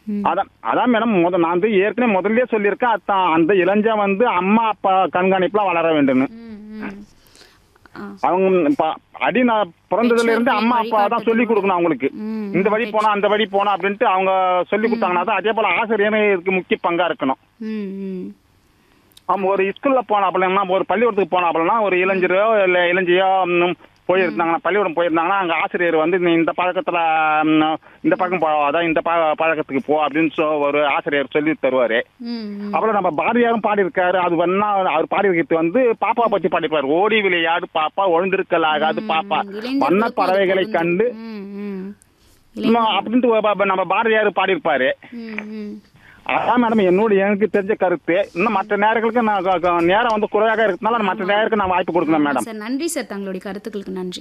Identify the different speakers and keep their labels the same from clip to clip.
Speaker 1: அதான் அதான் மேடம் நான் வந்து ஏற்கனவே முதல்லயே சொல்லியிருக்கேன். அதான் அந்த இளைஞன் வந்து அம்மா அப்பா கண்காணிப்புல வளர வேண்டும்னு. அவங்க அடி நான் பிறந்ததுல இருந்து அம்மா அப்பா தான் சொல்லி கொடுக்கணும் அவங்களுக்கு. இந்த வழி போனா அந்த வழி போனா அப்படின்ட்டு அவங்க சொல்லி கொடுத்தாங்கன்னா தான். அதே போல ஆசிரியரும் இதுக்கு முக்கிய பங்கா இருக்கணும். ஆமா, ஒரு ஸ்கூல்ல போனா அப்படின்னா, ஒரு பள்ளிக்கூடத்துக்கு போனா அப்படின்னா, ஒரு இளைஞரோ இல்ல இளைஞியோ போயிருந்தாங்கன்னா, பள்ளிக்கூடம் போயிருந்தாங்கன்னா, அங்க ஆசிரியர் வந்து இந்த பழக்கத்துல இந்த பழக்கம் போகாத, இந்த பழக்கத்துக்கு போ அப்படின்னு ஒரு ஆசிரியர் சொல்லி தருவாரு. அப்புறம் நம்ம பாரதியாரும் பாடியிருக்காரு. அது வேணா அவர் பாடியிருக்கிறது வந்து பாப்பா பத்தி பாடிருப்பாரு. ஓடி விளையாடு பாப்பா, ஒழுந்திருக்கல் ஆகாது பாப்பா, வண்ண பறவைகளை கண்டு அப்படின்ட்டு நம்ம பாரதியார் பாடியிருப்பாரு. அதான் மேடம் எனக்கு தெரிஞ்ச கருத்து. இன்னும் மற்ற நேரங்களுக்கு நான் நேரம் வந்து குறைவாக இருக்கிறதுனால மற்ற நேரத்துக்கு நான் வாய்ப்பு கொடுக்கணும் மேடம்.
Speaker 2: சார் நன்றி சார், தங்களுடைய கருத்துக்களுக்கு நன்றி.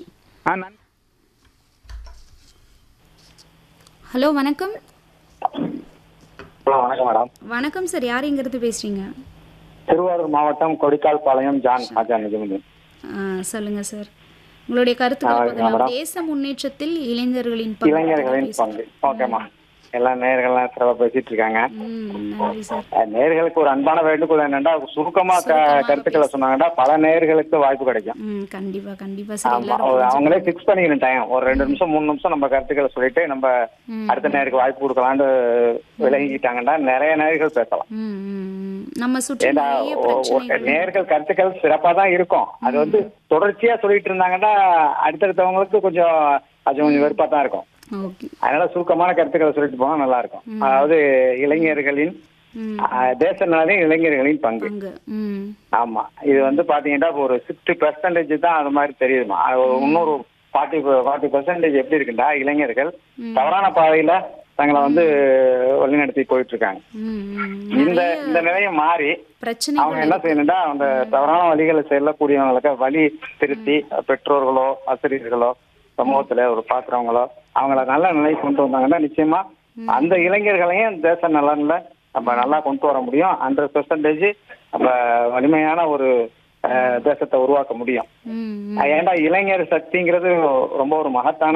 Speaker 2: ஹலோ வணக்கம்.
Speaker 3: வணக்கம் மேடம்.
Speaker 2: வணக்கம் சார், யார் எங்கிறது பேசுறீங்க?
Speaker 3: திருவாரூர் மாவட்டம் கொடிக்கால் பாளையம் ஜான் ராஜா நிஜமுதீன்.
Speaker 2: சொல்லுங்க சார், உங்களுடைய கருத்துக்கள். தேச முன்னேற்றத்தில் இளைஞர்களின்
Speaker 3: பங்கு. ஓகேமா, எல்லா நேயர்கள்லாம் சிறப்பாக பேசிட்டு இருக்காங்க. நேயர்களுக்கு ஒரு அன்பான வேண்டுகோள் என்னன்னா, சுருக்கமா கருத்துக்களை சொன்னாங்கன்னா பல நேயர்களுக்கு வாய்ப்பு கிடைக்கும்.
Speaker 2: கண்டிப்பா கண்டிப்பா.
Speaker 3: அவங்களே பிக்ஸ் பண்ணிக்கணும் டைம். ஒரு 2 நிமிஷம் 3 நிமிஷம் நம்ம கருத்துக்களை சொல்லிட்டு நம்ம அடுத்த நேருக்கு வாய்ப்பு கொடுக்கலான்னு விலகிக்கிட்டாங்கன்னா நிறைய நேயர்கள் பேசலாம். நேயர்கள் கருத்துக்கள் சிறப்பா தான் இருக்கும். அது வந்து தொடர்ச்சியா சொல்லிட்டு இருந்தாங்கன்னா அடுத்தடுத்தவங்களுக்கு கொஞ்சம் வெறுப்பா தான் இருக்கும். அதனால சுருக்கமான கருத்துக்களை சொல்லிட்டு போனா நல்லா இருக்கும். அதாவது இளைஞர்களின் தேச நலனில் இளைஞர்களின் பங்கு. ஆமா, இது வந்து பாத்தீங்கன்னா ஒரு 60% தான் அது மாதிரி தெரியுமா. இன்னொரு 40% எப்படி இருக்குண்டா, இளைஞர்கள் தவறான பாதையில தங்களை வந்து வழிநடத்தி போயிட்டு இருக்காங்க. இந்த நிலையை மாறி அவங்க என்ன செய்யணும்டா, அந்த தவறான வழிகளை செல்லக்கூடியவங்களுக்கு வழி திருத்தி பெற்றோர்களோ ஆசிரியர்களோ சமூகத்துல ஒரு பாக்குறவங்களோ அவங்கள நல்ல நிலைக்கு கொண்டு வந்தாங்கன்னா நிச்சயமா அந்த இளைஞர்களையும் தேச நலன்ல நம்ம நல்லா கொண்டு வர முடியும். 100% நம்ம வலிமையான ஒரு தேசத்தை உருவாக்க முடியும். ஏன்னா இளைஞர் சக்திங்கிறது ரொம்ப ஒரு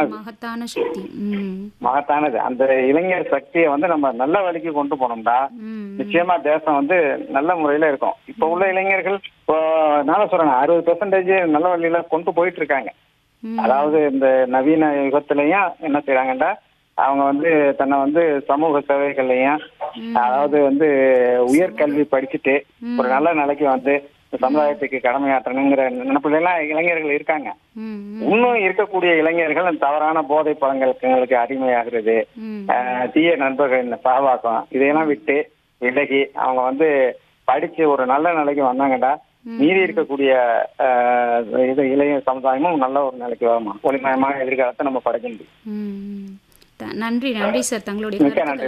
Speaker 3: மகத்தானது. அந்த இளைஞர் சக்தியை வந்து நம்ம நல்ல வழிக்கு கொண்டு போனோம்னா நிச்சயமா தேசம் வந்து நல்ல முறையில இருக்கும். இப்ப உள்ள இளைஞர்கள் நான் சொல்றேன் 60% நல்ல வழியில கொண்டு போயிட்டு இருக்காங்க. அதாவது இந்த நவீன யுகத்திலையும் என்ன செய்யறாங்கன்னா, அவங்க வந்து தன்னை வந்து சமூக சேவைகள்லையும் அதாவது வந்து உயர்கல்வி படிச்சுட்டு ஒரு நல்ல நிலைக்கு வந்து சமுதாயத்துக்கு கடமையாற்றணுங்கிற நினைப்புல எல்லாம் இளைஞர்கள் இருக்காங்க. இன்னும் இருக்கக்கூடிய இளைஞர்கள் தவறான போதை பழங்களுக்கு அடிமையாகிறது, தீய நண்பர்களின் சகவாசம் இதையெல்லாம் விட்டு விலகி அவங்க வந்து படிச்சு ஒரு நல்ல நிலைக்கு வந்தாங்கடா மீறி இருக்கக்கூடிய இளைய சமுதாயமும் நல்ல ஒரு நிலைக்கு வருமா, ஒளிமயமான எதிர்காலத்தை நம்ம படைக்க முடியும்.
Speaker 2: நன்றி நன்றி சார், தங்களுடைய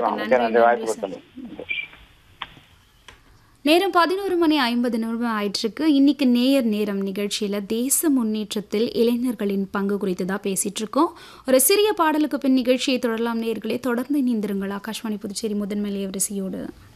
Speaker 2: நேரம் 11:50 ஆயிட்டிருக்கு. இன்னைக்கு நேயர் நேரம் நிகழ்ச்சியில தேச முன்னேற்றத்தில் இளைஞர்களின் பங்கு குறித்து தான் பேசிட்டு இருக்கோம். ஒரு சிறிய பாடலுக்கு பின் நிகழ்ச்சியை தொடரலாம். நேயர்களே தொடர்ந்து இணைந்திருங்கள் ஆகாஷ்வாணி புதுச்சேரி முதன்மை அலைவரிசையோடு.